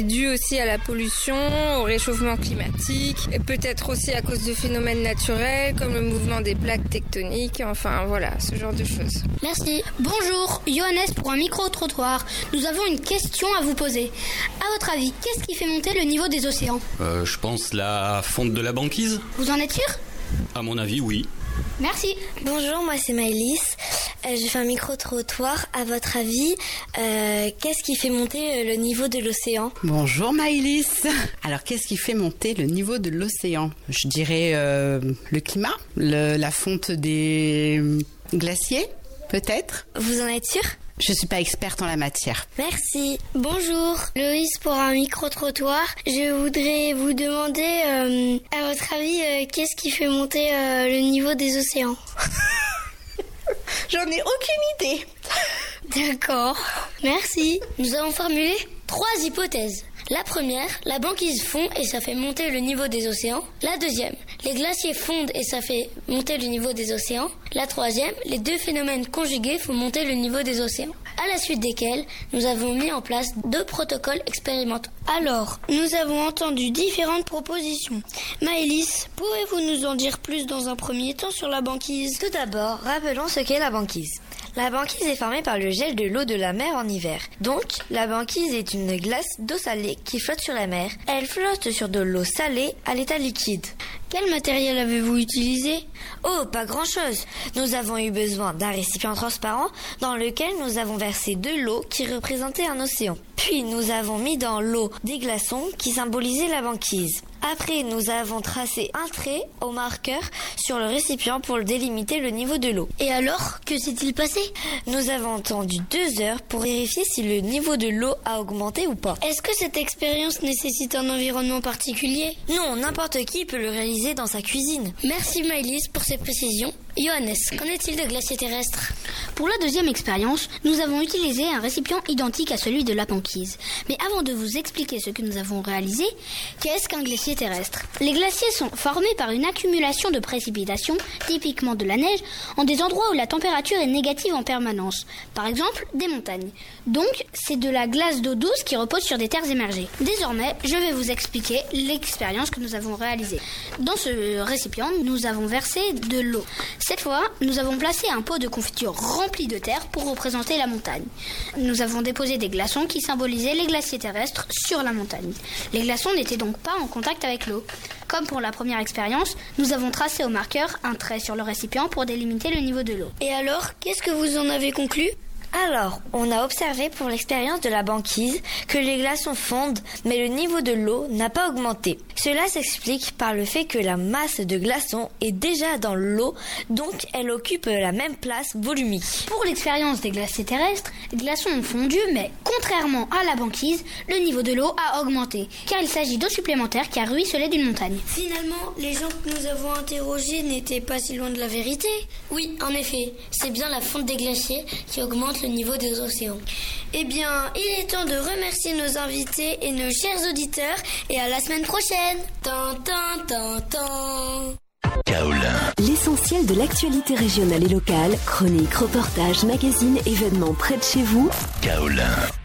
Dû aussi à la pollution, au réchauffement climatique, et peut-être aussi à cause de phénomènes naturels comme le mouvement des plaques tectoniques, enfin voilà, ce genre de choses. Merci. Bonjour, Johannes pour un micro-trottoir. Nous avons une question à vous poser. À votre avis, qu'est-ce qui fait monter le niveau des océans ? Je pense la fonte de la banquise. Vous en êtes sûr ? À mon avis, oui. Merci. Bonjour, moi c'est Maëlys. Je fais un micro-trottoir. À votre avis, qu'est-ce qui fait monter le niveau de l'océan ? Bonjour Maëlys. Alors, qu'est-ce qui fait monter le niveau de l'océan ? Je dirais le climat, la fonte des glaciers, peut-être. Vous en êtes sûr ? Je suis pas experte en la matière. Merci. Bonjour, Loïs pour un micro-trottoir. Je voudrais vous demander, à votre avis, qu'est-ce qui fait monter le niveau des océans ? J'en ai aucune idée. D'accord. Merci. Nous avons formulé 3 hypothèses. La première, la banquise fond et ça fait monter le niveau des océans. La deuxième, les glaciers fondent et ça fait monter le niveau des océans. La troisième, les 2 phénomènes conjugués font monter le niveau des océans. À la suite desquels, nous avons mis en place 2 protocoles expérimentaux. Alors, nous avons entendu différentes propositions. Maëlys, pouvez-vous nous en dire plus dans un premier temps sur la banquise ? Tout d'abord, rappelons ce qu'est la banquise. La banquise est formée par le gel de l'eau de la mer en hiver. Donc, la banquise est une glace d'eau salée qui flotte sur la mer. Elle flotte sur de l'eau salée à l'état liquide. Quel matériel avez-vous utilisé ? Oh, pas grand-chose. Nous avons eu besoin d'un récipient transparent dans lequel nous avons versé de l'eau qui représentait un océan. Puis nous avons mis dans l'eau des glaçons qui symbolisaient la banquise. Après, nous avons tracé un trait au marqueur sur le récipient pour délimiter le niveau de l'eau. Et alors, que s'est-il passé ? Nous avons attendu 2 heures pour vérifier si le niveau de l'eau a augmenté ou pas. Est-ce que cette expérience nécessite un environnement particulier ? Non, n'importe qui peut le réaliser dans sa cuisine. Merci Maëlys pour ces précisions. Johannes, qu'en est-il de glaciers terrestres ? Pour la deuxième expérience, nous avons utilisé un récipient identique à celui de la banquise. Mais avant de vous expliquer ce que nous avons réalisé, qu'est-ce qu'un glacier terrestre ? Les glaciers sont formés par une accumulation de précipitations, typiquement de la neige, en des endroits où la température est négative en permanence. Par exemple, des montagnes. Donc, c'est de la glace d'eau douce qui repose sur des terres émergées. Désormais, je vais vous expliquer l'expérience que nous avons réalisée. Dans ce récipient, nous avons versé de l'eau. Cette fois, nous avons placé un pot de confiture rempli de terre pour représenter la montagne. Nous avons déposé des glaçons qui symbolisaient les glaciers terrestres sur la montagne. Les glaçons n'étaient donc pas en contact avec l'eau. Comme pour la première expérience, nous avons tracé au marqueur un trait sur le récipient pour délimiter le niveau de l'eau. Et alors, qu'est-ce que vous en avez conclu ? Alors, on a observé pour l'expérience de la banquise que les glaçons fondent, mais le niveau de l'eau n'a pas augmenté. Cela s'explique par le fait que la masse de glaçons est déjà dans l'eau, donc elle occupe la même place volumique. Pour l'expérience des glaciers terrestres, les glaçons ont fondu, mais contrairement à la banquise, le niveau de l'eau a augmenté, car il s'agit d'eau supplémentaire qui a ruisselé d'une montagne. Finalement, les gens que nous avons interrogés n'étaient pas si loin de la vérité. Oui, en effet, c'est bien la fonte des glaciers qui augmente le niveau des océans. Eh bien, il est temps de remercier nos invités et nos chers auditeurs et à la semaine prochaine. Kaolin. L'essentiel de l'actualité régionale et locale, chroniques, reportages, magazines, événements près de chez vous. Kaolin.